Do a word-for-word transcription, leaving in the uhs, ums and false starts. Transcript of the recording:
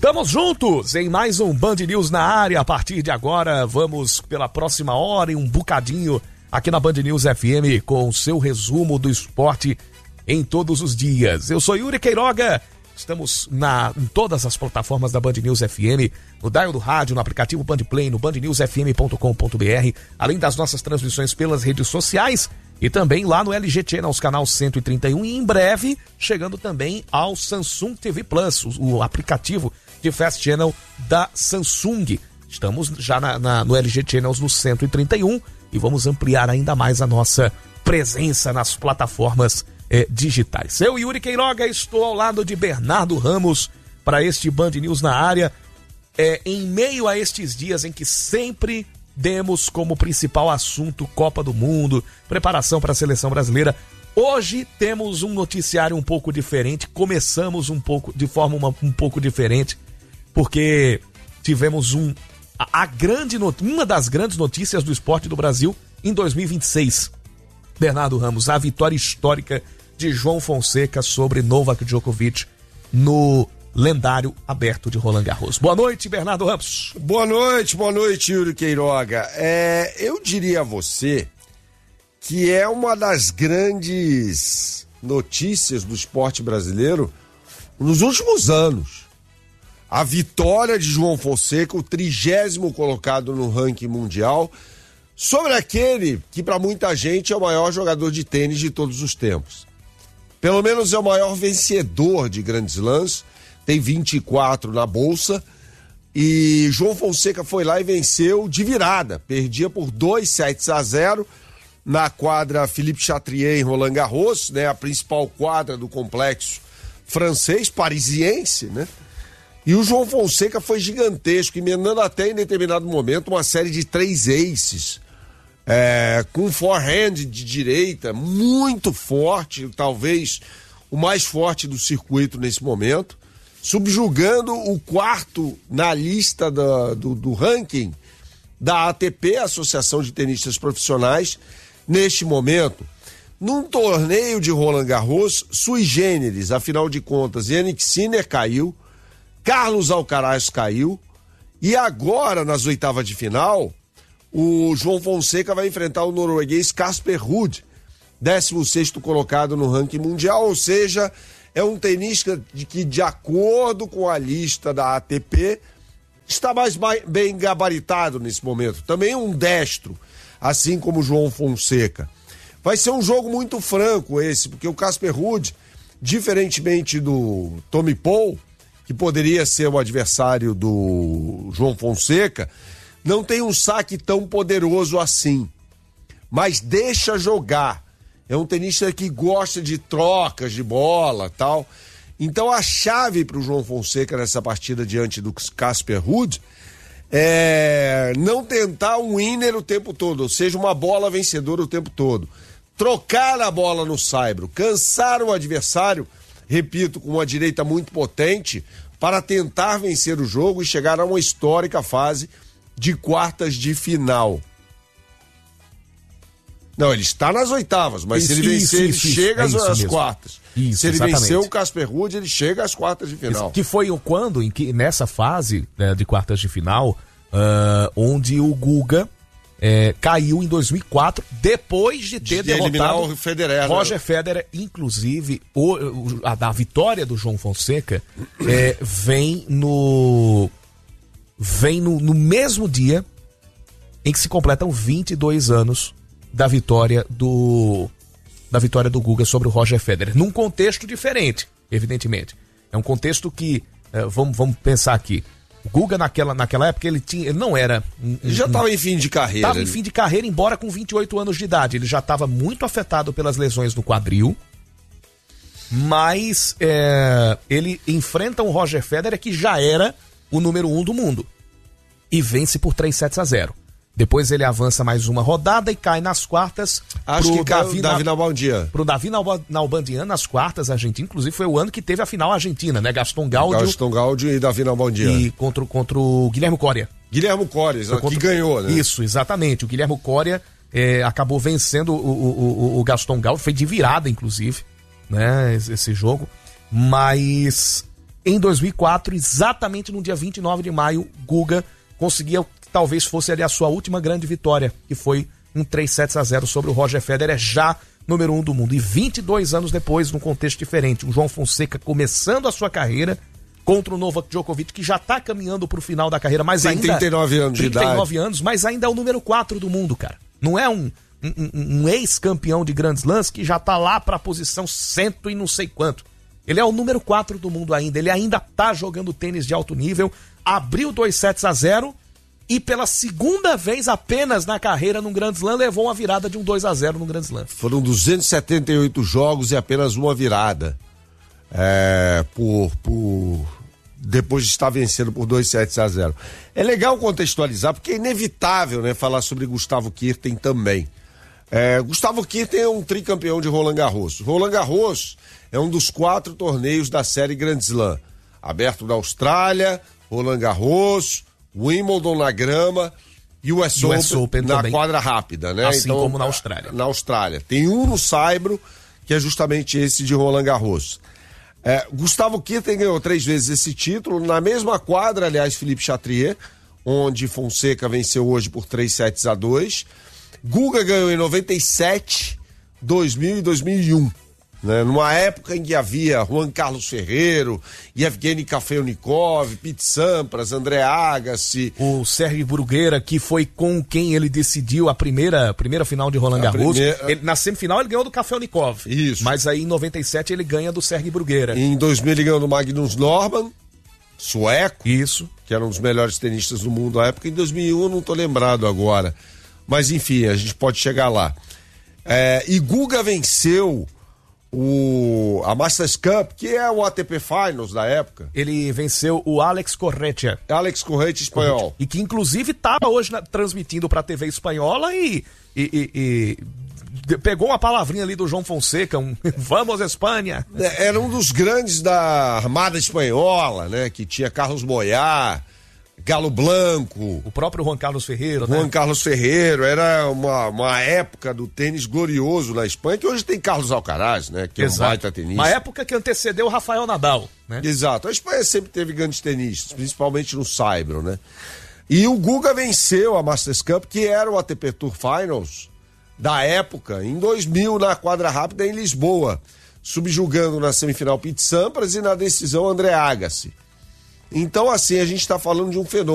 Estamos juntos em mais um Band News na área. A partir de agora, vamos pela próxima hora e um bocadinho aqui na Band News F M com o seu resumo do esporte em todos os dias. Eu sou Yuri Queiroga, estamos na, em todas as plataformas da Band News F M, no dial do rádio, no aplicativo Band Play, no band news f m ponto com ponto b r, além das nossas transmissões pelas redes sociais e também lá no L G Channels, canal cento e trinta e um, e em breve chegando também ao Samsung T V Plus, o, o aplicativo de Fast Channel da Samsung. Estamos já na, na, no L G Channels no cento e trinta e um e vamos ampliar ainda mais a nossa presença nas plataformas eh, digitais. Eu, Yuri Queiroga, estou ao lado de Bernardo Ramos para este Band News na área, eh, em meio a estes dias em que sempre demos como principal assunto Copa do Mundo, preparação para a seleção brasileira. Hoje temos um noticiário um pouco diferente, começamos um pouco de forma uma, um pouco diferente, porque tivemos um, a, a grande, uma das grandes notícias do esporte do Brasil em dois mil e vinte e seis. Bernardo Ramos, a vitória histórica de João Fonseca sobre Novak Djokovic no lendário aberto de Roland Garros. Boa noite, Bernardo Ramos. Boa noite, boa noite, Yuri Queiroga. É, eu diria a você que é uma das grandes notícias do esporte brasileiro nos últimos anos. A vitória de João Fonseca, o trigésimo colocado no ranking mundial, sobre aquele que para muita gente é o maior jogador de tênis de todos os tempos. Pelo menos é o maior vencedor de grandes lãs, tem vinte e quatro na bolsa, e João Fonseca foi lá e venceu de virada, perdia por dois sets a zero na quadra Philippe Chatrier em Roland Garros, né, a principal quadra do complexo francês, parisiense, né? E o João Fonseca foi gigantesco, emendando até em determinado momento uma série de três aces, é, com forehand de direita muito forte, talvez o mais forte do circuito nesse momento, subjugando o quarto na lista da, do, do ranking da A T P, Associação de Tenistas Profissionais, neste momento. Num torneio de Roland Garros sui generis, afinal de contas, Jannik Sinner caiu, Carlos Alcaraz caiu, e agora, nas oitavas de final, o João Fonseca vai enfrentar o norueguês Casper Ruud, décimo sexto colocado no ranking mundial, ou seja, é um tenista de que, de acordo com a lista da A T P, está mais bem gabaritado nesse momento. Também um destro, assim como o João Fonseca. Vai ser um jogo muito franco esse, porque o Casper Ruud, diferentemente do Tommy Paul, que poderia ser o adversário do João Fonseca, não tem um saque tão poderoso assim, mas deixa jogar. É um tenista que gosta de trocas de bola, tal. Então a chave para o João Fonseca nessa partida diante do Casper Ruud é não tentar um winner o tempo todo, ou seja, uma bola vencedora o tempo todo. Trocar a bola no saibro, cansar o adversário, repito, com uma direita muito potente, para tentar vencer o jogo e chegar a uma histórica fase de quartas de final. Não, ele está nas oitavas, mas isso, se ele vencer, isso, ele isso, chega isso, às, é às quartas. Isso, se ele exatamente. vencer o Casper Ruud, ele chega às quartas de final. Isso, que foi o quando, em que, nessa fase, né, de quartas de final, uh, onde o Guga é, caiu em dois mil e quatro, depois de ter de derrotado o Federer, Roger Federer. Inclusive, o, o, a, a vitória do João Fonseca é, vem no vem no, no mesmo dia em que se completam vinte e dois anos da vitória do da vitória do Guga sobre o Roger Federer, num contexto diferente, evidentemente. É um contexto que, é, vamos, vamos pensar aqui, o Guga naquela, naquela época ele, tinha, ele não era... Um, ele já estava um, em fim de carreira. Estava em fim de carreira, embora com vinte e oito anos de idade. Ele já estava muito afetado pelas lesões no quadril, mas é, ele enfrenta um Roger Federer que já era o número um do mundo e vence por três sets a zero. Depois ele avança mais uma rodada e cai nas quartas. Acho pro que Davi, Davi Nalbandian. Pro Davi Nalbandian nas quartas, Argentina. Inclusive foi o ano que teve a final argentina, né? Gaston Gaudio. Gaston Gaudio e Davi Nalbandian. E contra, contra o Guilherme Coria. Guilherme Coria, contra... que ganhou, né? Isso, exatamente. O Guilherme Coria é, acabou vencendo o, o, o, o Gaston Gaudio. Foi de virada, inclusive, né? Esse, esse jogo. Mas em dois mil e quatro, exatamente no dia vinte e nove de maio, Guga conseguia que talvez fosse ali a sua última grande vitória, que foi um três sets a zero sobre o Roger Federer, já número um do mundo. E vinte e dois anos depois, num contexto diferente, o João Fonseca começando a sua carreira contra o Novak Djokovic, que já tá caminhando pro final da carreira, mas Tem ainda... trinta e nove anos de idade. trinta e nove anos, mas ainda é o número quatro do mundo, cara. Não é um, um, um ex-campeão de Grand Slams que já tá lá pra posição cento e não sei quanto. Ele é o número quatro do mundo ainda, ele ainda tá jogando tênis de alto nível, abriu dois sets a zero e pela segunda vez apenas na carreira num Grand Slam levou uma virada de um dois a zero no Grand Slam. Foram duzentos e setenta e oito jogos e apenas uma virada. É, por, por depois de estar vencendo por dois sets a zero. É legal contextualizar, porque é inevitável, né, falar sobre Gustavo Kuerten também. É, Gustavo Kuerten é um tricampeão de Roland Garros. Roland Garros é um dos quatro torneios da série Grand Slam. Aberto na Austrália, Roland Garros, Wimbledon na grama e o U S Open, Open na também. Quadra rápida, né? Assim então, como na Austrália. Na Austrália. Tem um no Saibro, que é justamente esse de Roland Garros. É, Gustavo Kuerten ganhou três vezes esse título, na mesma quadra, aliás, Philippe Chatrier, onde Fonseca venceu hoje por três sets a dois. Guga ganhou em noventa e sete, dois mil e dois mil e um. Né? Numa época em que havia Juan Carlos Ferrero, Yevgeny Kafelnikov, Pete Sampras, André Agassi. O Sergi Bruguera, que foi com quem ele decidiu a primeira, primeira final de Roland Garros. Primeira... Ele, na semifinal ele ganhou do Kafelnikov. Isso. Mas aí em noventa e sete ele ganha do Sergi Bruguera. Em dois mil ele ganhou do Magnus Norman, sueco. Isso. Que era um dos melhores tenistas do mundo na época. Em dois mil e um eu não tô lembrado agora. Mas enfim, a gente pode chegar lá. É, e Guga venceu o, a Masters Cup, que é o A T P Finals da época. Ele venceu o Alex Corretja. Alex Corretja, espanhol. E que inclusive estava hoje na, transmitindo para a T V espanhola e, e, e, e pegou uma palavrinha ali do João Fonseca, um vamos Espanha. É, era um dos grandes da Armada Espanhola, né? Que tinha Carlos Moyá, Galo Blanco. O próprio Juan Carlos Ferreiro, Juan né? Carlos Ferreiro, era uma, uma época do tênis glorioso na Espanha, que hoje tem Carlos Alcaraz, né? Que Exato. É um baita tenista. Uma época que antecedeu o Rafael Nadal, né? Exato. A Espanha sempre teve grandes tenistas, principalmente no Saibro, né? E o Guga venceu a Masters Cup, que era o A T P Tour Finals da época, em dois mil, na quadra rápida em Lisboa, subjugando na semifinal Pete Sampras e na decisão André Agassi. Então, assim, a gente está falando de um fenômeno.